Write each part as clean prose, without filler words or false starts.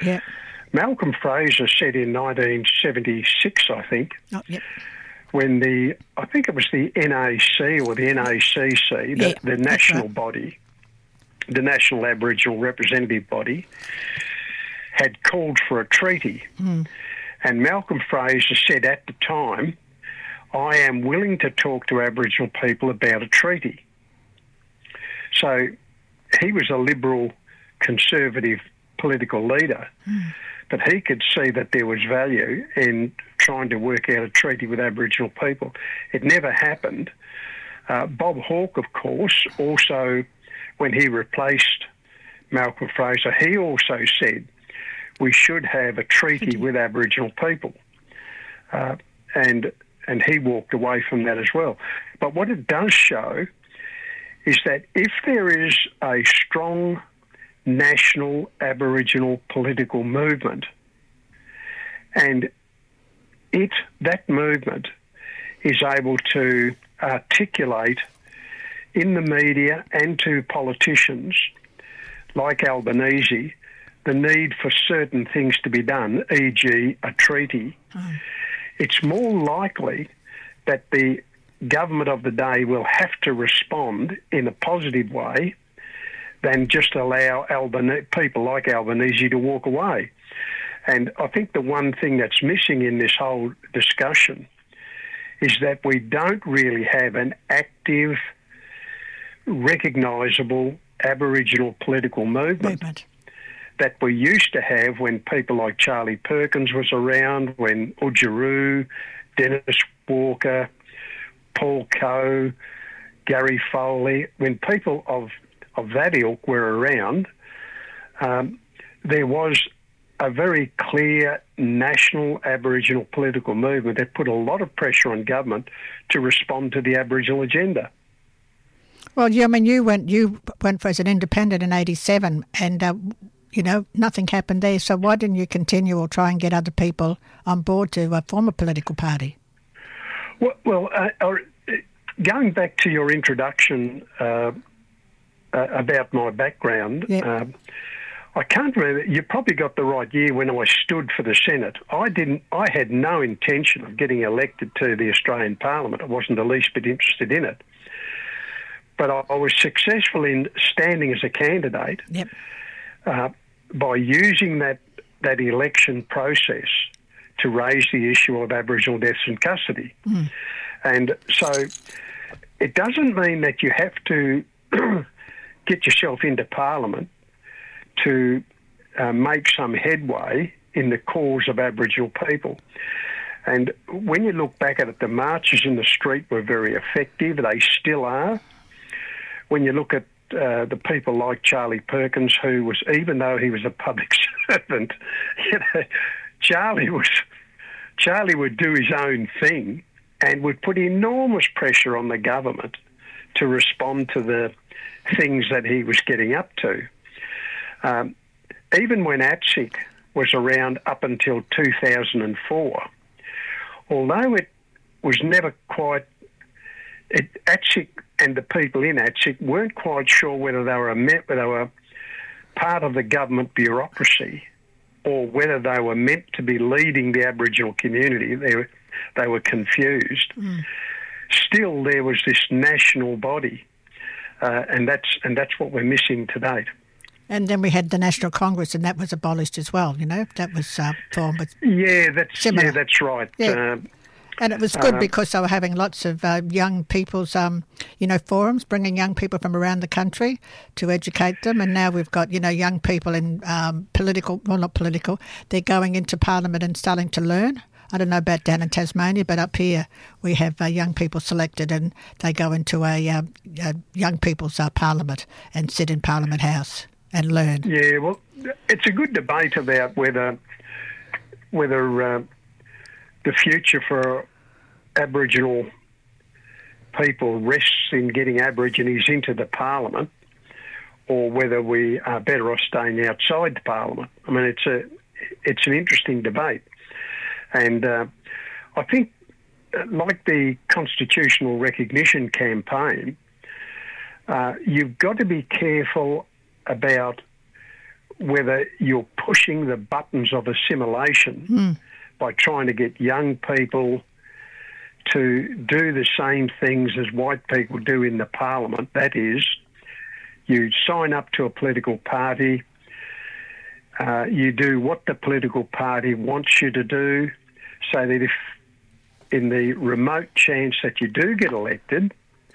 Yeah. Malcolm Fraser said in 1976, I think, when I think it was the NAC or the NACC, the national body, the National Aboriginal Representative Body, had called for a treaty. And Malcolm Fraser said at the time, I am willing to talk to Aboriginal people about a treaty. So he was a liberal, conservative political leader, but he could see that there was value in trying to work out a treaty with Aboriginal people. It never happened. Bob Hawke, of course, also, when he replaced Malcolm Fraser, he also said we should have a treaty with Aboriginal people. And he walked away from that as well. But what it does show is that if there is a strong national Aboriginal political movement, and that movement is able to articulate in the media and to politicians like Albanese the need for certain things to be done, e.g. a treaty, it's more likely that the government of the day will have to respond in a positive way than just allow people like Albanese to walk away. And I think the one thing that's missing in this whole discussion is that we don't really have an active, recognisable Aboriginal political movement that we used to have when people like Charlie Perkins was around, when Oodgeroo, Dennis Walker, Paul Coe, Gary Foley, when people of that ilk were around, there was a very clear national Aboriginal political movement that put a lot of pressure on government to respond to the Aboriginal agenda. Well, I mean, you went for as an independent in 1987, and nothing happened there. So why didn't you continue or try and get other people on board to form a political party? Well, going back to your introduction about my background, I can't remember. You probably got the right year when I stood for the Senate. I had no intention of getting elected to the Australian Parliament. I wasn't the least bit interested in it. But I was successful in standing as a candidate by using that election process to raise the issue of Aboriginal deaths in custody. And so it doesn't mean that you have to get yourself into Parliament to make some headway in the cause of Aboriginal people. And when you look back at it, the marches in the street were very effective. They still are. When you look at the people like Charlie Perkins, who was, even though he was a public servant, Charlie would do his own thing and would put enormous pressure on the government to respond to the things that he was getting up to. Even when ATSIC was around up until 2004, although it was never quite... ATSIC and the people in ATSIC weren't quite sure whether they were part of the government bureaucracy or whether they were meant to be leading the Aboriginal community. They were confused. Still, there was this national body, and that's what we're missing to date. And then we had the National Congress, and that was abolished as well. That was formed. That's right. Yeah. And it was good because they were having lots of young people's, forums, bringing young people from around the country to educate them. And now we've got, young people in not political, they're going into Parliament and starting to learn. I don't know about down in Tasmania, but up here we have young people selected and they go into a young people's Parliament and sit in Parliament House and learn. Yeah, well, it's a good debate about whether the future for Aboriginal people rests in getting Aborigines into the Parliament or whether we are better off staying outside the Parliament. I mean, it's an interesting debate. And I think, like the constitutional recognition campaign, you've got to be careful about whether you're pushing the buttons of assimilation by trying to get young people to do the same things as white people do in the parliament. That is, you sign up to a political party, you do what the political party wants you to do, so that if in the remote chance that you do get elected,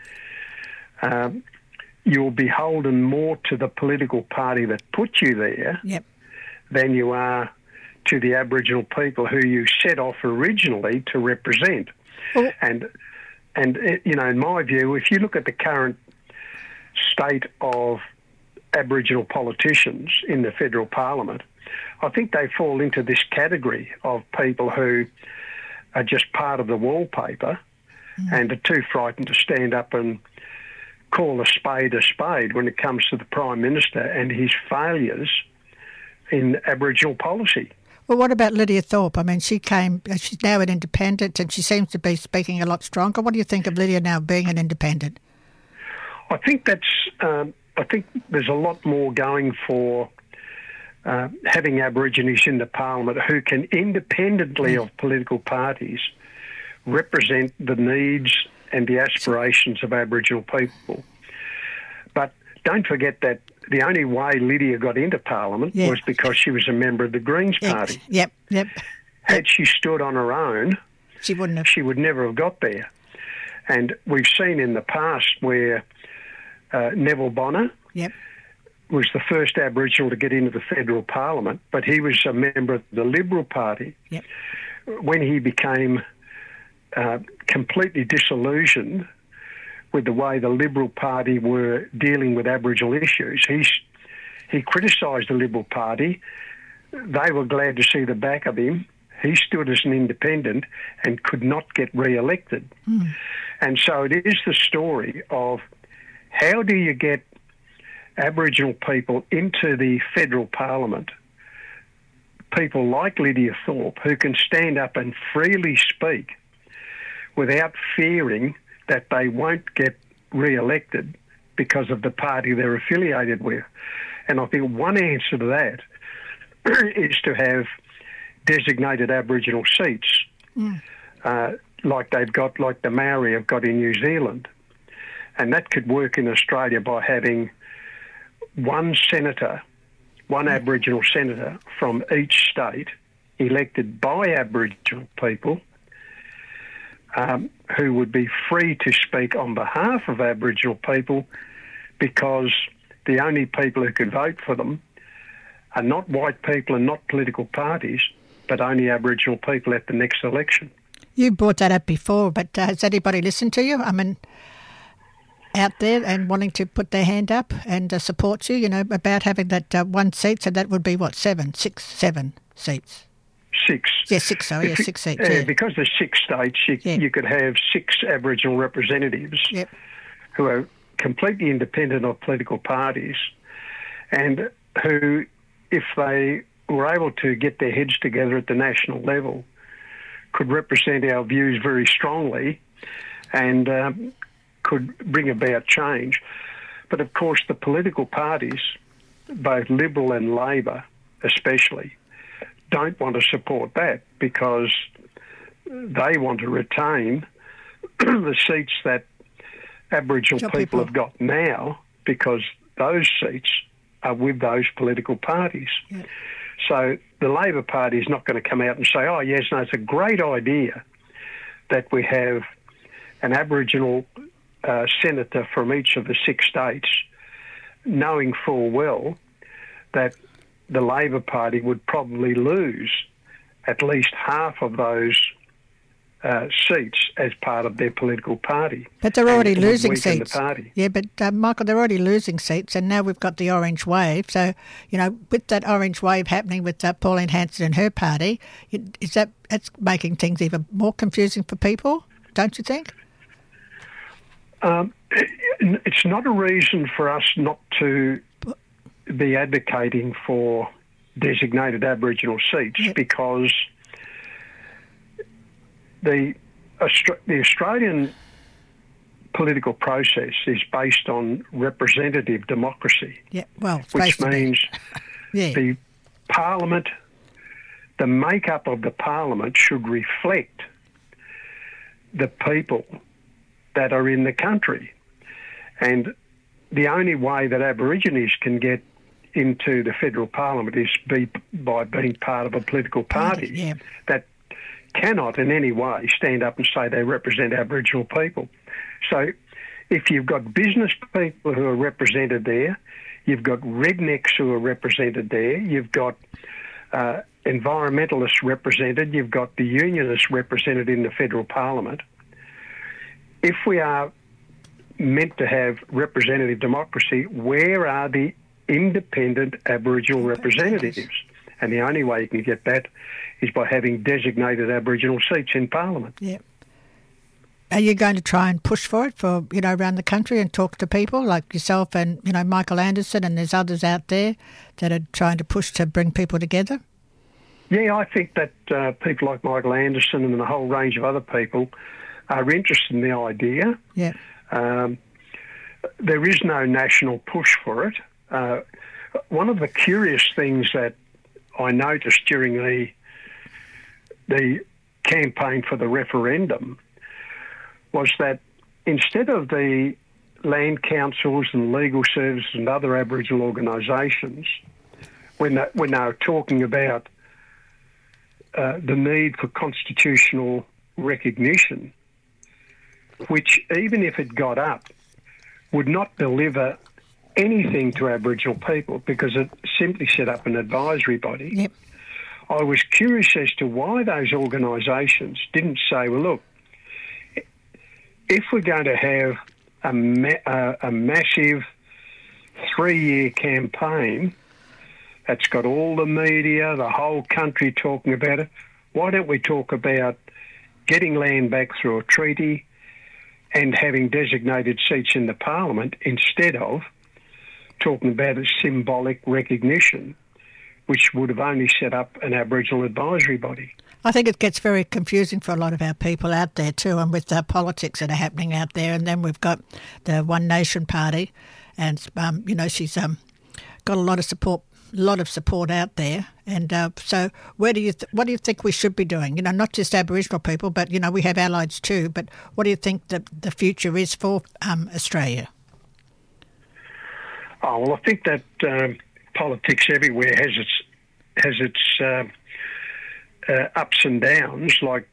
you're beholden more to the political party that put you there than you are to the Aboriginal people who you set off originally to represent. Oh. And you know, in my view, if you look at the current state of Aboriginal politicians in the federal parliament, I think they fall into this category of people who are just part of the wallpaper and are too frightened to stand up and call a spade when it comes to the Prime Minister and his failures in Aboriginal policy. Well, what about Lydia Thorpe? I mean, she's now an independent and she seems to be speaking a lot stronger. What do you think of Lydia now being an independent? I think I think there's a lot more going for having Aborigines in the parliament who can, independently of political parties, represent the needs and the aspirations of Aboriginal people. But don't forget that the only way Lydia got into Parliament was because she was a member of the Greens Party. Yep. Had she stood on her own, she wouldn't have. She would never have got there. And we've seen in the past where Neville Bonner was the first Aboriginal to get into the federal Parliament, but he was a member of the Liberal Party. When he became completely disillusioned with the way the Liberal Party were dealing with Aboriginal issues, he criticised the Liberal Party. They were glad to see the back of him. He stood as an independent and could not get re-elected. And so it is the story of how do you get Aboriginal people into the federal parliament, people like Lydia Thorpe who can stand up and freely speak without fearing that they won't get re-elected because of the party they're affiliated with. And I think one answer to that is to have designated Aboriginal seats like the Maori have got in New Zealand. And that could work in Australia by having one Aboriginal senator from each state elected by Aboriginal people who would be free to speak on behalf of Aboriginal people, because the only people who could vote for them are not white people and not political parties, but only Aboriginal people at the next election. You brought that up before, but has anybody listened to you? I mean, out there and wanting to put their hand up and support you, you know, about having that one seat, so that would be what, seven seats? Six. Yeah, six seats. Because there's 6 states, you could have 6 Aboriginal representatives who are completely independent of political parties and who, if they were able to get their heads together at the national level, could represent our views very strongly and could bring about change. But of course the political parties, both Liberal and Labor especially, don't want to support that because they want to retain the seats that Aboriginal people have got now, because those seats are with those political parties. So the Labor Party is not going to come out and say, oh yes, no, it's a great idea that we have an Aboriginal senator from each of the 6 states, knowing full well that the Labor Party would probably lose at least half of those seats as part of their political party. But they're already losing seats. Yeah, but Michael, they're already losing seats, and now we've got the orange wave. So, you know, with that orange wave happening with Pauline Hanson and her party, that's making things even more confusing for people, don't you think? It's not a reason for us not to be advocating for designated Aboriginal seats, because the Australian political process is based on representative democracy, which the Parliament, the makeup of the Parliament should reflect the people that are in the country. And the only way that Aborigines can get into the federal Parliament is by being part of a political party that cannot in any way stand up and say they represent Aboriginal people. So if you've got business people who are represented there, you've got rednecks who are represented there, you've got environmentalists represented, you've got the unionists represented in the federal Parliament. If we are meant to have representative democracy, where are the independent Aboriginal representatives? And the only way you can get that is by having designated Aboriginal seats in Parliament. Yeah. Are you going to try and push for it around the country and talk to people like yourself and, Michael Anderson, and there's others out there that are trying to push to bring people together? Yeah, I think that people like Michael Anderson and a whole range of other people are interested in the idea. Yeah. There is no national push for it. One of the curious things that I noticed during the campaign for the referendum was that instead of the land councils and legal services and other Aboriginal organisations, when they were talking about the need for constitutional recognition, which even if it got up, would not deliver anything to Aboriginal people because it simply set up an advisory body. Yep. I was curious as to why those organisations didn't say, well, look, if we're going to have a massive 3-year campaign that's got all the media, the whole country talking about it, why don't we talk about getting land back through a treaty and having designated seats in the Parliament instead of talking about a symbolic recognition, which would have only set up an Aboriginal advisory body. I think it gets very confusing for a lot of our people out there too, and with the politics that are happening out there. And then we've got the One Nation Party, and she's got a lot of support out there. And so, what do you think we should be doing? Not just Aboriginal people, but we have allies too. But what do you think the future is for Australia? Oh well, I think that politics everywhere has its ups and downs. Like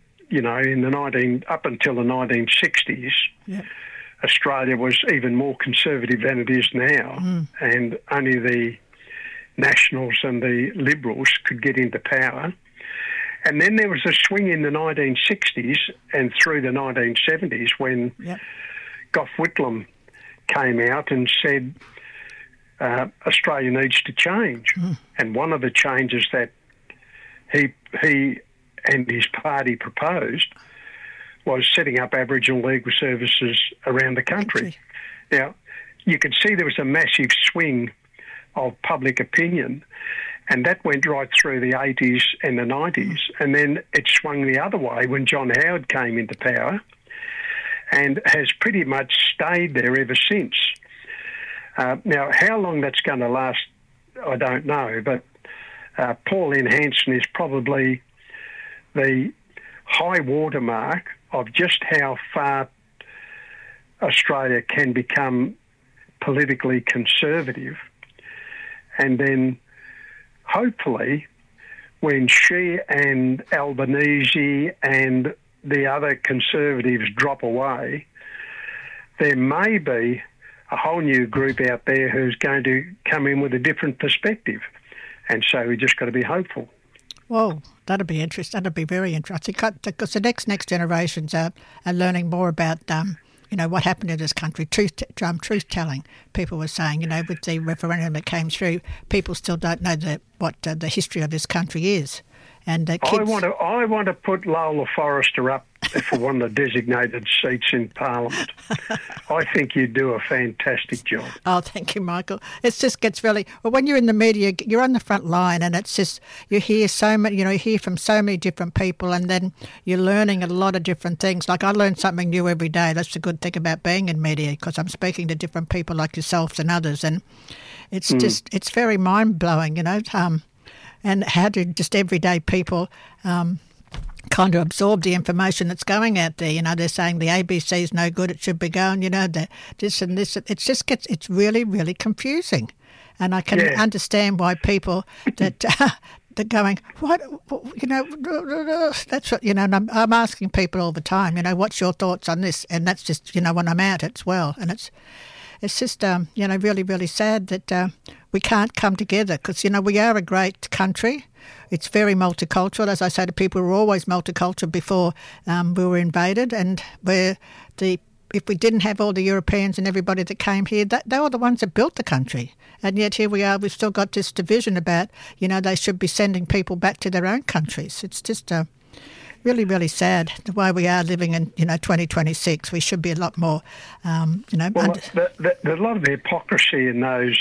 up until the 1960s, Australia was even more conservative than it is now, and only the Nationals and the Liberals could get into power. And then there was a swing in the 1960s and through the 1970s when Gough Whitlam came out and said Australia needs to change. And one of the changes that he and his party proposed was setting up Aboriginal legal services around the country. Now, you could see there was a massive swing of public opinion, and that went right through the 80s and the 90s, and then it swung the other way when John Howard came into power and has pretty much stayed there ever since. Now, how long that's going to last, I don't know, but Pauline Hanson is probably the high watermark of just how far Australia can become politically conservative. And then hopefully when she and Albanese and the other Conservatives drop away, there may be a whole new group out there who's going to come in with a different perspective. And so we just got to be hopeful. Well, that'd be interesting. That'd be very interesting because the next generations are learning more about what happened in this country. Truth-telling. People were saying, with the referendum that came through, people still don't know what the history of this country is. And kids... I want to put Lola Forrester up for one of the designated seats in Parliament. I think you do a fantastic job. Oh, thank you, Michael. It just gets really... Well, when you're in the media, you're on the front line, and it's just... You hear so many... You hear from so many different people, and then you're learning a lot of different things. Like, I learn something new every day. That's the good thing about being in media, because I'm speaking to different people like yourselves and others, and it's just... It's very mind-blowing, and how do just everyday people... kind of absorb the information that's going out there. They're saying the ABC is no good, it should be going, this and this. It's really, really confusing. And I can understand why people that they're going, that's what, and I'm asking people all the time, what's your thoughts on this? And that's just, when I'm out as well. And it's just, really, really sad that we can't come together because, we are a great country. It's very multicultural. As I say to people, we're always multicultural before we were invaded. And if we didn't have all the Europeans and everybody that came here, they were the ones that built the country. And yet here we are, we've still got this division about, they should be sending people back to their own countries. It's just really, really sad the way we are living in, 2026. We should be a lot more, Well, there's a lot of hypocrisy in those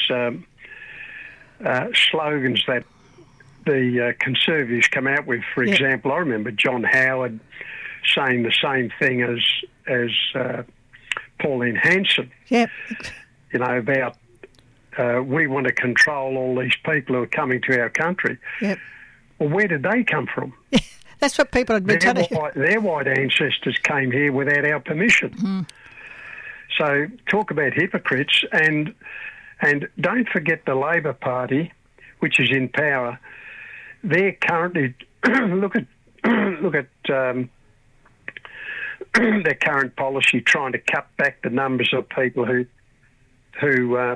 slogans that the Conservatives come out with. For example, I remember John Howard saying the same thing as Pauline Hanson. Yep. About we want to control all these people who are coming to our country. Yep. Well, where did they come from? That's what people have been telling you. Their white ancestors came here without our permission. Mm. So talk about hypocrites, and don't forget the Labor Party, which is in power. They're currently look at their current policy, trying to cut back the numbers of people who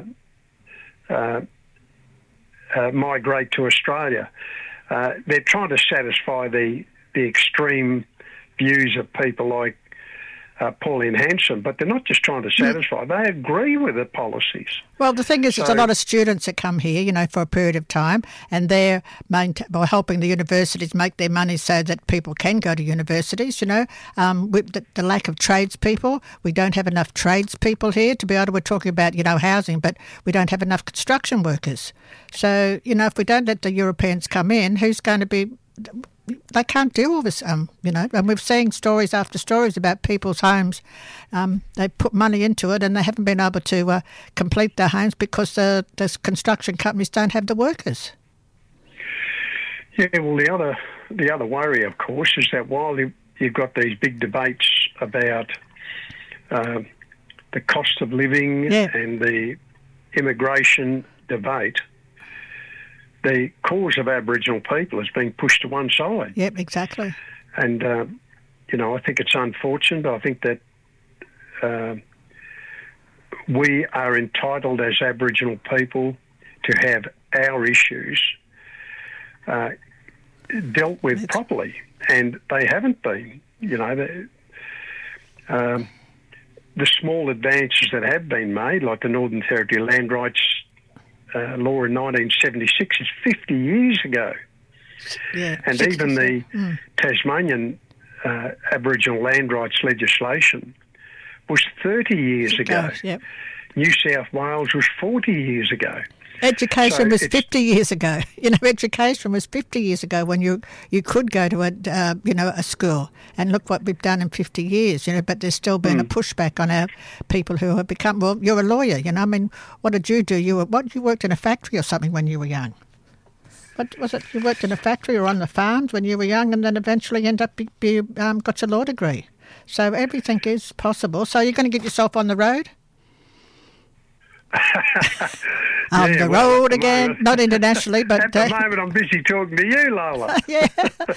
migrate to Australia. They're trying to satisfy the extreme views of people like Pauline Hanson, but they're not just trying to satisfy. They agree with the policies. Well, the thing is, there's a lot of students that come here, for a period of time, and they're by helping the universities make their money so that people can go to universities, with the lack of tradespeople. We don't have enough tradespeople here to be able to, we're talking about, housing, but we don't have enough construction workers. So, if we don't let the Europeans come in, who's going to be... They can't do all this, and we've seen stories after stories about people's homes. They put money into it and they haven't been able to complete their homes because the construction companies don't have the workers. Yeah, well, the other worry, of course, is that while you've got these big debates about the cost of living and the immigration debate, the cause of Aboriginal people is being pushed to one side. Yep, exactly. And, I think it's unfortunate. I think that we are entitled as Aboriginal people to have our issues dealt with properly, and they haven't been. The small advances that have been made, like the Northern Territory land rights law in 1976, is 50 years ago. Yeah, and 60, even the Tasmanian Aboriginal land rights legislation was 30 years ago. Yep. New South Wales was 40 years ago. Education was 50 years ago. Education was 50 years ago when you could go to a school, and look what we've done in 50 years. But there's still been a pushback on our people who have become. Well, you're a lawyer. What did you do? You worked in a factory or something when you were young. What was it? You worked in a factory or on the farms when you were young, and then eventually got your law degree. So everything is possible. So you're going to get yourself on the road. On the road again, moment, not internationally, but... At the moment I'm busy talking to you, Lola. Yeah.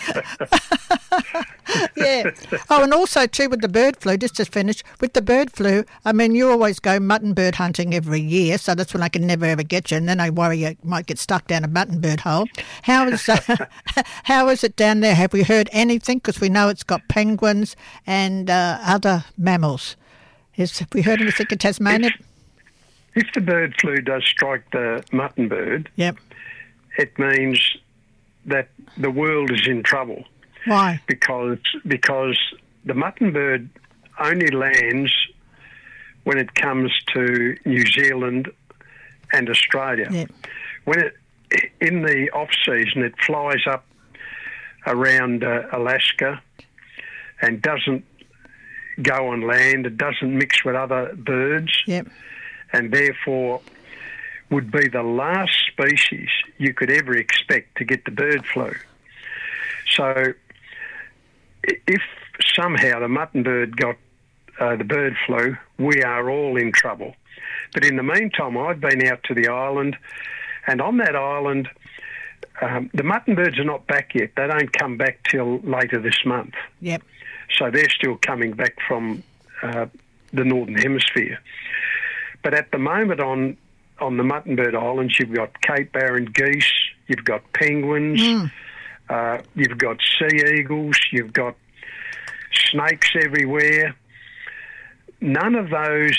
Yeah. Oh, and also too with the bird flu, just to finish, with the bird flu, you always go mutton bird hunting every year, so that's when I can never ever get you, and then I worry you might get stuck down a mutton bird hole. How is it down there? Have we heard anything? Because we know it's got penguins and other mammals. Have we heard anything in Tasmania? If the bird flu does strike the mutton bird, yep, it means that the world is in trouble. Why? Because the mutton bird only lands when it comes to New Zealand and Australia. Yep. When in the off-season, it flies up around Alaska and doesn't go on land. It doesn't mix with other birds. Yep. And therefore would be the last species you could ever expect to get the bird flu. So if somehow the mutton bird got the bird flu, we are all in trouble. But in the meantime, I've been out to the island, and on that island, the mutton birds are not back yet. They don't come back till later this month. Yep. So they're still coming back from the Northern Hemisphere. But at the moment on the mutton bird islands, you've got Cape Barren geese, you've got penguins, you've got sea eagles, you've got snakes everywhere. None of those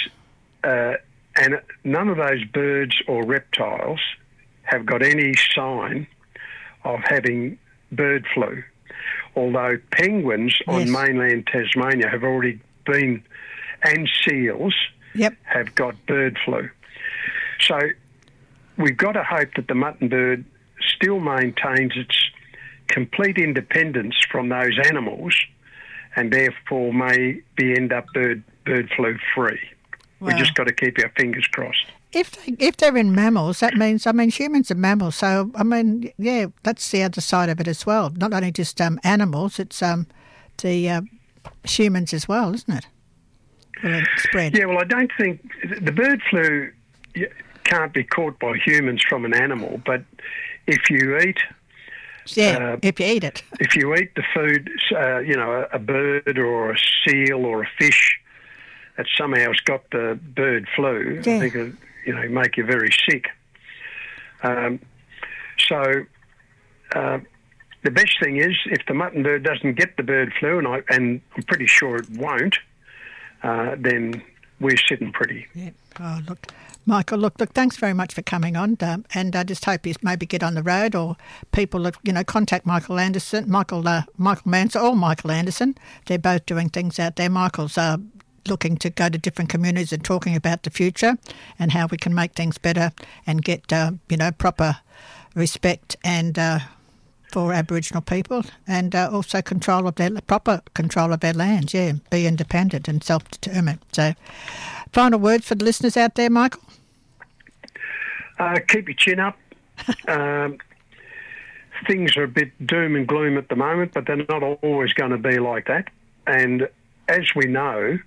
birds or reptiles have got any sign of having bird flu, although penguins on mainland Tasmania have already been, and seals have got bird flu. So we've got to hope that the mutton bird still maintains its complete independence from those animals and therefore may end up bird flu free. Wow. We just got to keep our fingers crossed. If they're in mammals, that means, humans are mammals. So, that's the other side of it as well. Not only just animals, it's the humans as well, isn't it? Will it spread? Yeah, well, I don't think the bird flu can't be caught by humans from an animal, but if you eat... if you eat it. If you eat the food, a bird or a seal or a fish that somehow has got the bird flu, I think it make you very sick. So the best thing is if the mutton bird doesn't get the bird flu, and I'm pretty sure it won't, then we're sitting pretty. Yeah. Oh, look, Michael, thanks very much for coming on, and I just hope you maybe get on the road, or people, contact Michael Anderson, Michael Mansell or Michael Anderson. They're both doing things out there. Michael's looking to go to different communities and talking about the future and how we can make things better and get, proper respect and for Aboriginal people, and also proper control of their lands, be independent and self-determined. So, final words for the listeners out there, Michael? Keep your chin up. Things are a bit doom and gloom at the moment, but they're not always going to be like that. And as we know,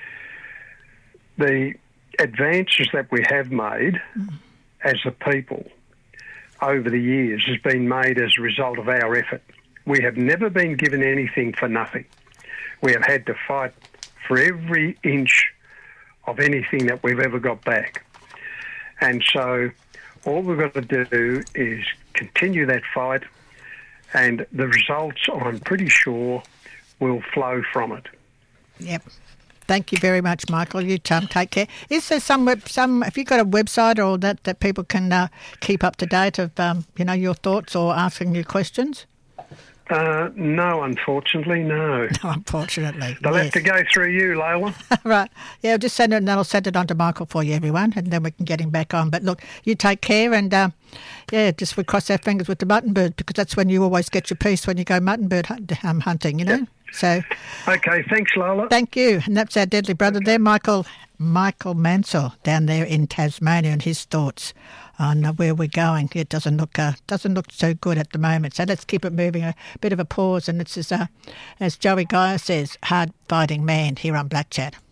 the advances that we have made as a people over the years has been made as a result of our effort. We have never been given anything for nothing. We have had to fight for every inch of anything that we've ever got back. And so all we've got to do is continue that fight, and the results, I'm pretty sure, will flow from it. Yep. Thank you very much, Michael. You take care. Is there some have you got a website or that people can keep up to date of your thoughts or asking you questions? No, unfortunately, no. No, unfortunately. They'll have to go through you, Lola. Right. Yeah, I'll just send it, and I'll send it on to Michael for you, everyone, and then we can get him back on. But look, you take care, and just we cross our fingers with the mutton bird, because that's when you always get your peace, when you go mutton bird hunting, Yep. So. Okay, thanks, Lola. Thank you. And that's our deadly brother there, Michael Mansell, down there in Tasmania, and his thoughts on where we're going. It doesn't look so good at the moment. So let's keep it moving. A bit of a pause, and it's as Joey Geyer says, hard fighting man here on Black Chat.